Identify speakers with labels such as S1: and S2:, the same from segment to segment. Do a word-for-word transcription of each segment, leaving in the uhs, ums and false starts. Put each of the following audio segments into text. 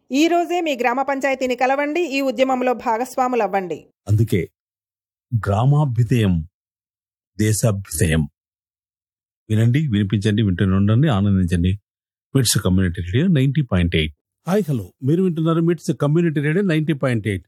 S1: ఈ రోజే మీ గ్రామ పంచాయతీని కలవండి, ఈ ఉద్యమంలో భాగస్వాములవ్వండి.
S2: అందుకే గ్రామాభ్యుదయం దేశాభ్యుదయం. వినండి, వినిపించండి, వింటూనే ఉండండి, ఆనందించండి. మిట్స్ community radio ninety point eight. Hi hello, మీరు వింటున్నారు మిట్స్ community radio ninety point eight.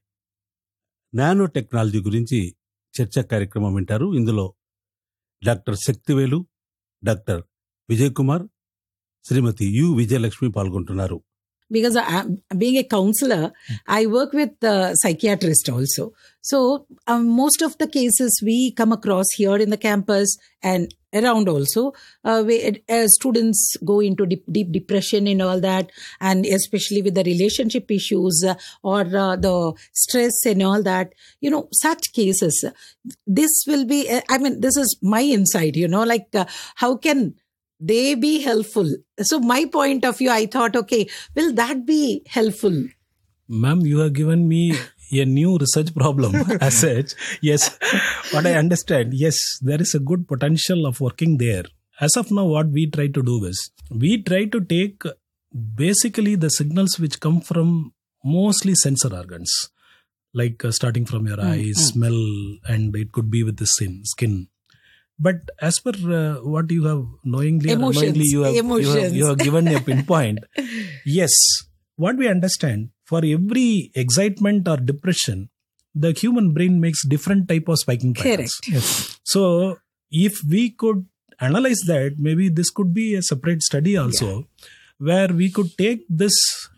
S2: Nano technology గురించి చర్చా కార్యక్రమం వింటారు. ఇందులో doctor Sakthivelu, doctor Vijay Kumar, Shrimati you Vijayalakshmi పాల్గొంటున్నారు.
S3: Because I, being a counselor, I work with uh, psychiatrists also. So um, most of the cases we come across here in the campus and around also, uh, we, uh, students go into deep, deep depression and all that, and especially with the relationship issues uh, or uh, the stress and all that, you know, such cases. This will be, uh, I mean, this is my insight, you know, like uh, how can they be helpful? So my point of view, I thought, okay, will that be helpful?
S4: Ma'am, you have given me a new research problem as such. Yes, what I understand, yes, there is a good potential of working there. As of now, what we try to do is, we try to take basically the signals which come from mostly sensor organs, like uh, starting from your mm, eyes, mm. smell, and it could be with the skin. skin. But as per uh, what you have knowingly, unknowingly, you have, you have you have given a pinpoint. Yes, what we understand, for every excitement or depression, the human brain makes different type of spiking patterns.
S3: Correct. Yes.
S4: So if we could analyze that, maybe this could be a separate study also, yeah. where we could take this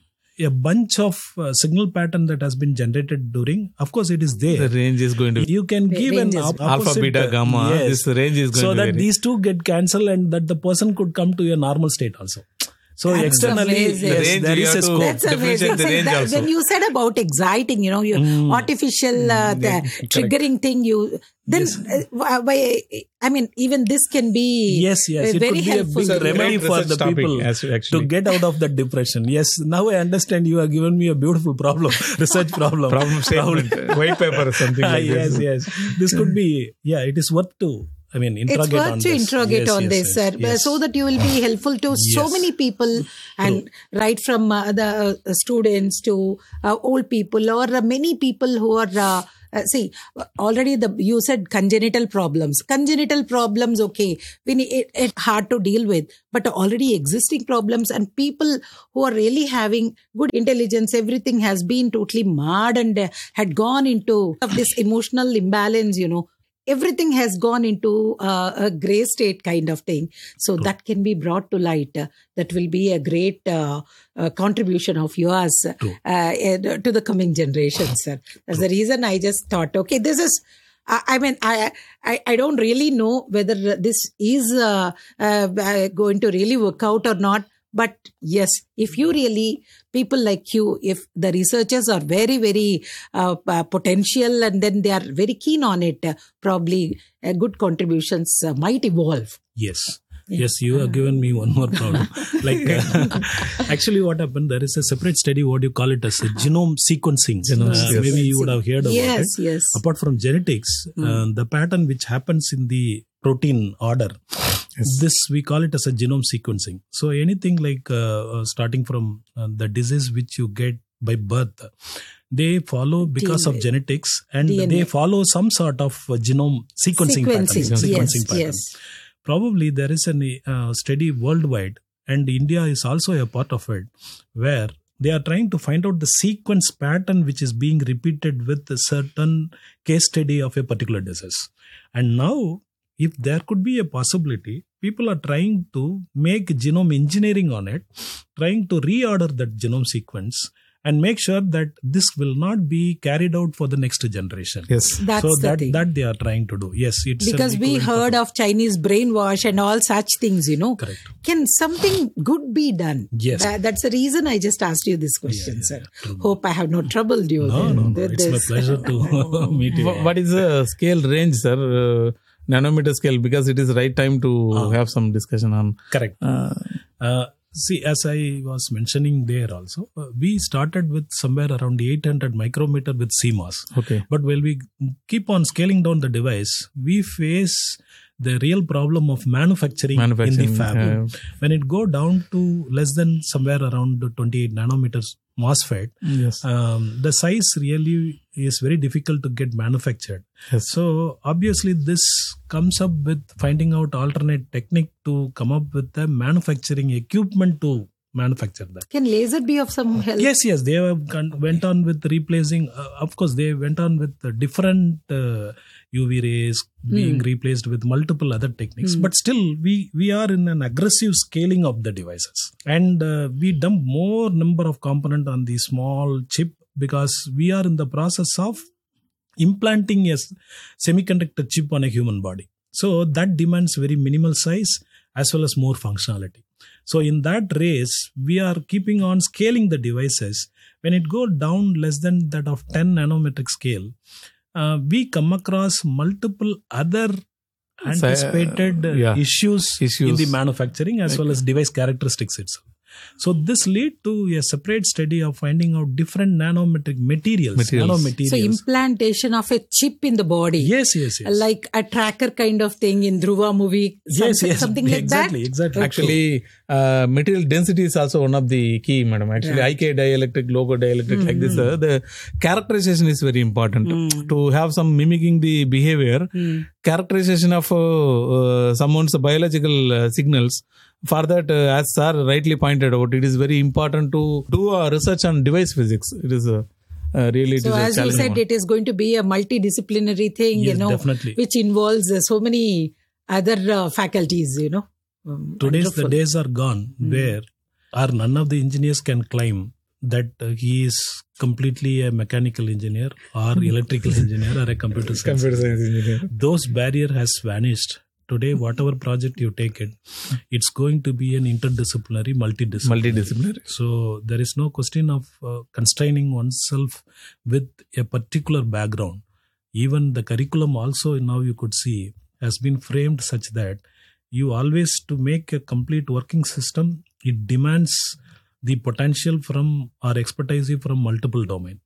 S4: a bunch of uh, signal pattern that has been generated during, of course it is there.
S5: The range is going to
S4: you can
S3: the
S4: give an op-
S5: alpha, beta, gamma.
S4: Yes.
S5: This range is going
S4: so
S5: to
S4: that
S5: vary.
S4: These two get cancelled and that the person could come to a normal state also. So
S3: That's
S4: externally,
S3: amazing.
S4: yes,
S5: The range
S4: there
S5: you
S4: is a
S5: have to-
S4: scope.
S3: That's amazing.
S5: Differentiate the range
S3: That-
S5: also.
S3: when you said about exciting, you know, you
S4: Mm.
S3: artificial uh, the
S4: Yeah,
S3: triggering thing, you then
S4: Yes.
S3: uh, why, I mean, even this can be
S4: Yes, yes.
S3: uh,
S4: It
S3: very
S4: could be
S3: helpful.
S4: a big remedy
S5: Great
S4: for
S5: research
S4: the
S5: topic,
S4: people
S5: as-
S4: to
S5: actually.
S4: get out of the depression. Yes, now I understand you have given me a beautiful problem, research problem.
S5: Problem statement, white paper or something like
S4: yes,
S5: this.
S4: yes. This could be, yeah, it is worth to, I mean,
S3: It's
S4: interrogate
S3: worth
S4: on
S3: to
S4: this.
S3: interrogate
S4: Yes,
S3: on
S4: yes,
S3: this,
S4: yes,
S3: sir,
S4: yes.
S3: so that you will be helpful to so
S4: Yes.
S3: many people, and right from uh, the uh, students to uh, old people or uh, many people who are, uh, uh, see, already the you said congenital problems. Congenital problems, okay, we need, it, it's hard to deal with, but already existing problems and people who are really having good intelligence, everything has been totally marred and uh, had gone into of this emotional imbalance, you know. Everything has gone into uh, a gray state kind of thing. So
S4: True.
S3: that can be brought to light. Uh, that will be a great uh, uh, contribution of yours uh, uh, to the coming generations, sir. That's True. The reason I just thought, okay, this is, I, I mean, I, I I don't really know whether this is uh, uh, going to really work out or not. But yes, if you really, people like you, if the researchers are very, very uh, uh, potential and then they are very keen on it, uh, probably uh, good contributions uh, might evolve.
S4: Yes. Yes, you have given me one more problem. Like, uh, actually what happened, there is a separate study, what you call it as a genome sequencing.
S5: Genome
S4: Uh,
S5: sequencing.
S4: maybe you would have heard about
S3: Yes,
S4: it.
S3: yes.
S4: Apart from genetics,
S3: Mm.
S4: uh, the pattern which happens in the protein order,
S5: Yes.
S4: this we call it as a genome sequencing. So anything like uh, uh, starting from uh, the disease which you get by birth, they follow because
S3: D N A.
S4: of genetics and
S3: D N A.
S4: they follow some sort of uh, genome sequencing,
S3: Sequencing,
S4: pattern. Sequencing
S3: yes,
S4: pattern.
S3: yes.
S4: Probably there is a uh, study worldwide, and India is also a part of it, where they are trying to find out the sequence pattern which is being repeated with a certain case study of a particular disease. And now, if there could be a possibility, people are trying to make genome engineering on it, trying to reorder that genome sequence and make sure that this will not be carried out for the next generation.
S5: Yes.
S3: That's
S4: so
S3: the
S4: that
S3: thing.
S4: that they are trying to do. Yes, it's an
S3: Because we
S4: equivalent
S3: heard of Chinese brainwash and all such things, you know.
S4: Correct.
S3: Can something good be done?
S4: Yes.
S3: That, that's the reason I just asked you this question,
S4: Yeah, yeah,
S3: sir.
S4: yeah, true.
S3: Hope I have not troubled you.
S4: No,
S3: with-
S4: no, no.
S3: with
S4: It's my
S3: this.
S4: pleasure to meet you.
S5: Wha- What is the scale range, sir? Uh, nanometer scale, because it is right time to
S4: Ah.
S5: have some discussion on.
S4: Correct.
S5: Uh,
S4: Uh, see, as I was mentioning there also, uh, we started with somewhere around eight hundred micrometer with C M O S.
S5: okay.
S4: But while we keep on scaling down the device, we face the real problem of manufacturing,
S5: Manufacturing,
S4: in the fab.
S5: uh,
S4: When it go down to less than somewhere around twenty-eight nanometers MOSFET,
S5: Yes.
S4: um, the size really is very difficult to get manufactured.
S5: Yes.
S4: So obviously this comes up with finding out alternate technique to come up with the manufacturing equipment to manufacture that.
S3: Can laser be of some help?
S4: Yes, yes, they have gone, went on with replacing. Uh, of course, they went on with uh, different uh, U V rays being
S3: Hmm.
S4: replaced with multiple other techniques.
S3: Hmm.
S4: But still, we we are in an aggressive scaling of the devices, and uh, we dump more number of component on the small chip because we are in the process of implanting a s- semiconductor chip on a human body. So that demands very minimal size as well as more functionality. So in that race, we are keeping on scaling the devices. When it go down less than that of ten nanometric scale, uh, we come across multiple other anticipated uh,
S5: yeah.
S4: issues,
S5: Issues.
S4: in the manufacturing as well as device characteristics itself. So this lead to a separate study of finding out different nanometric materials,
S5: Materials.
S4: nanomaterials.
S3: So implantation of a chip in the body.
S4: yes, yes, yes.
S3: Like a tracker kind of thing in Dhruva movie. Some,
S4: yes, yes,
S3: Something like
S4: exactly,
S3: that.
S4: exactly.
S5: Actually, uh, material density is also one of the key, madam. Actually,
S3: Right.
S5: I K dielectric, logo dielectric, like this, uh, the characterization is very important.
S3: Mm.
S5: To have some mimicking the behavior,
S3: Mm.
S5: characterization of uh, uh, someone's biological uh, signals. For that, uh, as sir rightly pointed out, it is very important to do a research on device physics. It is a uh, really it
S3: So
S5: is a
S3: as you
S5: challenging
S3: said,
S5: one.
S3: it is going to be a multidisciplinary thing,
S4: Yes,
S3: you know,
S4: definitely.
S3: which involves uh, so many other uh, faculties, you know. Um,
S4: Today's
S3: wonderful.
S4: the days are gone
S3: Mm.
S4: where or none of the engineers can claim that uh, he is completely a mechanical engineer or electrical engineer or a computer science.
S5: Computer science engineer.
S4: Those barrier has vanished. Today, whatever project you take it, it's going to be an interdisciplinary, multidisciplinary.
S5: Multidisciplinary.
S4: So there is no question of uh, constraining oneself with a particular background. Even the curriculum also now you could see has been framed such that you always to make a complete working system, it demands the potential from or expertise from multiple domain.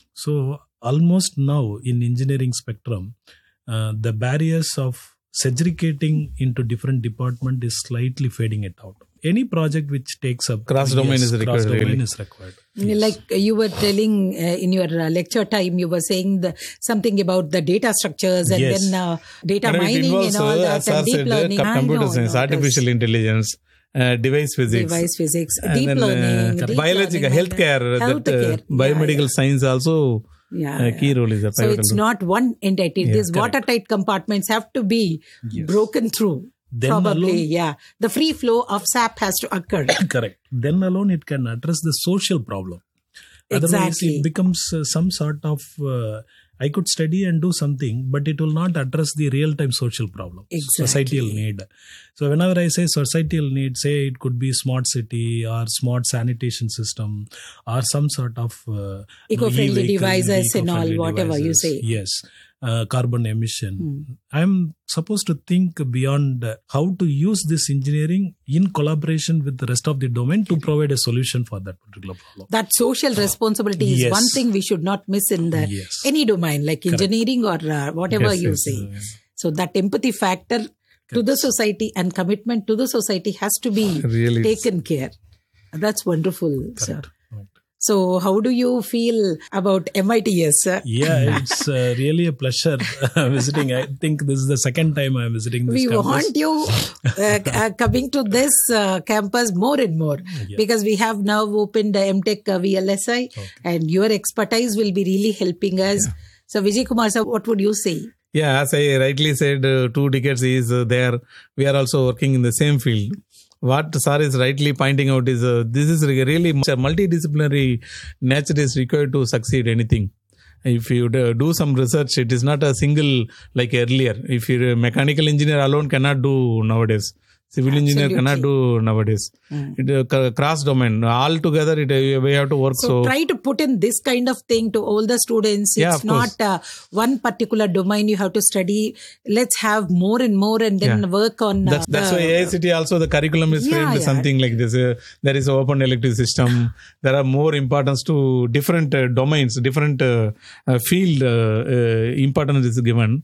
S4: So almost now in engineering spectrum, uh, the barriers of segregating into different department is slightly fading it out. Any project which takes up
S5: Cross-domain is required,
S4: cross domain
S5: really.
S4: is required. Yes.
S3: Like you were telling uh, in your uh, lecture time, you were saying the, something about the data structures and
S4: Yes.
S3: then uh, data
S5: And it
S3: mining
S5: involves,
S3: and all
S5: uh,
S3: that
S5: as sir
S3: and deep
S5: said, uh,
S3: learning.
S5: com-
S3: I
S5: computer
S3: know,
S5: science,
S3: I know,
S5: artificial intelligence, uh, device physics,
S3: device physics,
S5: and
S3: deep
S5: then,
S3: learning,
S5: uh,
S3: deep
S5: biological,
S3: learning,
S5: healthcare,
S3: health
S5: that, uh,
S3: care. Yeah,
S5: biomedical
S3: yeah.
S5: science also
S3: Yeah,
S5: uh,
S3: yeah.
S5: key role is a
S3: So
S5: pivotal
S3: it's
S5: role.
S3: not one entity.
S5: Yeah,
S3: These
S4: correct.
S3: watertight compartments have to be
S4: Yes.
S3: broken through.
S4: Then
S3: Probably,
S4: alone-
S3: yeah. The free flow of sap has to occur.
S4: Correct. Then alone it can address the social problem. Otherwise,
S3: Exactly.
S4: it becomes uh, some sort of uh, I could study and do something, but it will not address the real-time social problem,
S3: Exactly.
S4: societal need. So whenever I say societal need, say it could be smart city or smart sanitation system or some sort of uh,
S3: Eco-friendly
S4: e-vehicle,
S3: devices and all,
S4: eco-friendly
S3: whatever you
S4: devices.
S3: say.
S4: Yes. Uh, carbon emission.
S3: Hmm.
S4: I'm supposed to think beyond uh, how to use this engineering in collaboration with the rest of the domain to provide a solution for that particular problem.
S3: That social responsibility is
S4: Yes.
S3: one thing we should not miss in the
S4: Yes.
S3: any domain, like engineering or uh, whatever
S4: Yes,
S3: you
S4: yes,
S3: say.
S4: yes.
S3: So that empathy factor to the society and commitment to the society has to be
S5: Really.
S3: taken care. That's wonderful, sir.
S4: Correct. Correct.
S3: So how do you feel about M I T S, sir?
S4: Yeah, it's uh, really a pleasure visiting. I think this is the second time I'm visiting this
S3: We
S4: campus.
S3: want you uh, uh, coming to this uh, campus more and more
S4: Yeah.
S3: because we have now opened the M Tech uh, V L S I and your expertise will be really helping us. So Vijay Kumar sir, what would you say?
S5: Yeah, as I rightly said, uh, two decades is uh, there. We are also working in the same field. What sir is rightly pointing out is uh, this is re- really much a multidisciplinary nature is required to succeed anything. If you do do some research, it is not a single like earlier. If you're a mechanical engineer alone cannot do nowadays. Civil engineer cannot do nowadays.
S3: Mm.
S5: It uh, cross domain all together. It uh, we have to work.
S3: So,
S5: So,
S3: try to put in this kind of thing to all the students.
S5: Yeah,
S3: It's
S5: of course.
S3: not uh, one particular domain you have to study. Let's have more and more and then
S5: Yeah.
S3: work on. Uh,
S5: That's, that's
S3: the-
S5: why A I C T also the curriculum is
S3: Yeah,
S5: framed
S3: yeah.
S5: something like this. Uh, there is an open elective system. There are more importance to different uh, domains, different uh, uh, field uh, uh, importance is given.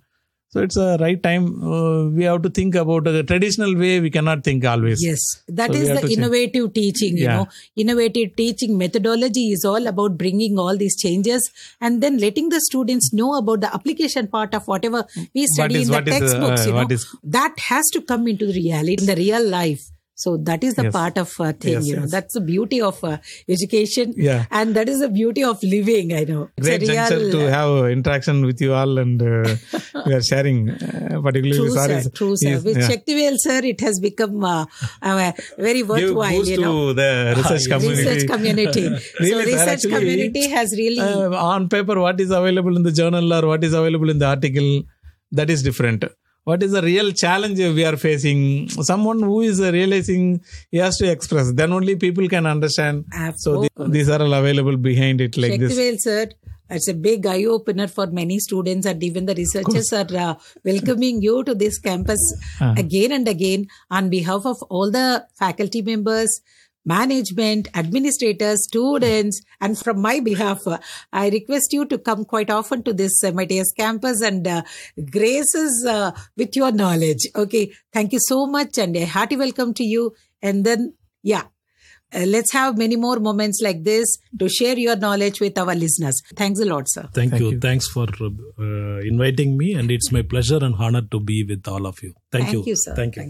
S5: So it's a right time. Uh, we have to think about a traditional way. We cannot think always.
S3: Yes, that
S5: So we
S3: is
S5: have
S3: the
S5: to change.
S3: innovative teaching, you
S5: Yeah.
S3: know. Innovative teaching methodology is all about bringing all these changes and then letting the students know about the application part of whatever we study
S5: is-
S3: in the
S5: what is, uh,
S3: textbooks, you
S5: what
S3: know.
S5: is-
S3: That has to come into the reality, in the real life. So that is the
S5: Yes.
S3: part of uh, thing,
S5: Yes,
S3: you know.
S5: yes.
S3: That's the beauty of uh, education.
S5: Yeah.
S3: And that is the beauty of living, I know. It's
S5: Great
S3: a
S5: juncture
S3: real,
S5: to have interaction with you all, and uh, we are sharing, uh, particularly
S3: True,
S5: sorry.
S3: sir. True, sir.
S5: is-
S3: With
S5: yeah.
S3: Shaktivel, sir, it has become uh, uh, very
S5: Give
S3: worthwhile,
S5: boost
S3: you know.
S5: to the research community.
S3: Research community. so
S5: Really, sir,
S3: research
S5: actually,
S3: community has really
S5: Uh, on paper, what is available in the journal or what is available in the article, that is different. What is the real challenge we are facing? Someone who is uh, realizing he has to express. Then only people can understand. So the, these are all available behind it like this.
S3: Shaktivel, sir, it's a big eye opener for many students, and even the researchers are uh, welcoming you to this campus
S5: Ah.
S3: again and again on behalf of all the faculty members, management, administrators, students, and from my behalf, uh, I request you to come quite often to this M I T S campus and uh, grace us uh, with your knowledge. Okay, thank you so much, and a hearty welcome to you. And then, yeah, uh, let's have many more moments like this to share your knowledge with our listeners. Thanks a lot, sir.
S4: Thank,
S5: Thank
S4: you.
S5: you.
S4: Thanks for uh, inviting me, and it's my pleasure and honor to be with all of you. Thank,
S3: Thank you, sir.
S4: Thank you.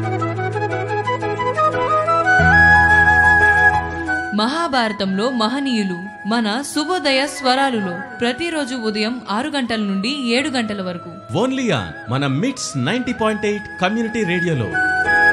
S6: మహాభారతంలో మహనీయులు మన శుభోదయ స్వరాలులో ప్రతిరోజు ఉదయం ఆరు గంటల నుండి ఏడు గంటల వరకు
S7: ఓన్లీ ఆన్ మన మిట్స్ నైంటీ పాయింట్ ఎయిట్ కమ్యూనిటీ రేడియోలో